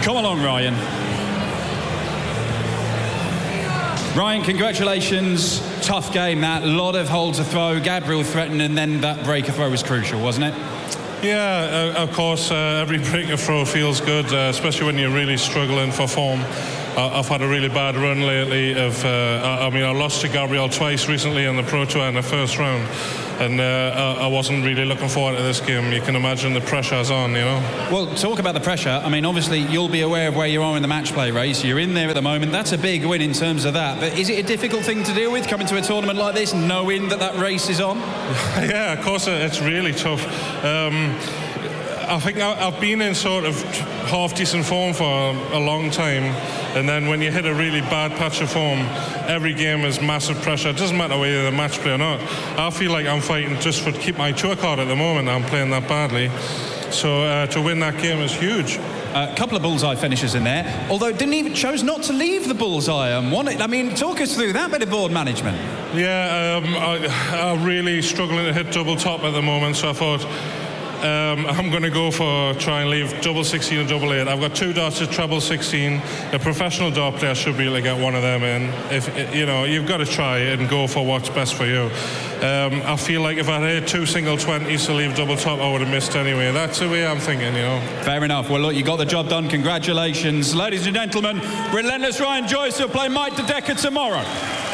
Come along, Ryan. Ryan, congratulations. Tough game, that. A lot of hold to throw. Gabriel threatened, and then that breaker throw was crucial, wasn't it? Yeah, of course, every breaker throw feels good, especially when you're really struggling for form. I've had a really bad run lately. I lost to Gabriel twice recently in the Pro Tour in the first round, and I wasn't really looking forward to this game. You can imagine the pressure's on, you know. Well, talk about the pressure. I mean, obviously, you'll be aware of where you are in the match play race. You're in there at the moment. That's a big win in terms of that. But is it a difficult thing to deal with, coming to a tournament like this, knowing that that race is on? Yeah, of course, it's really tough. I think I've been in sort of half-decent form for a long time, and then when you hit a really bad patch of form, every game is massive pressure. It doesn't matter whether you're the match play or not. I feel like I'm fighting just to keep my tour card at the moment. I'm playing that badly. So to win that game is huge. A couple of bullseye finishes in there, although chose not to leave the bullseye. Talk us through that bit of board management. Yeah, I'm really struggling to hit double top at the moment, so I thought I'm going to go for try and leave double 16 and double 8. I've got 2 darts at treble 16. A professional dart player should be able to get one of them in. You've got to try and go for what's best for you. I feel like if I had 2 single 20s to leave double top, I would have missed anyway. That's the way I'm thinking, you know. Fair enough. Well, look, you got the job done. Congratulations. Ladies and gentlemen, Relentless Ryan Joyce will play Mike De Decker tomorrow.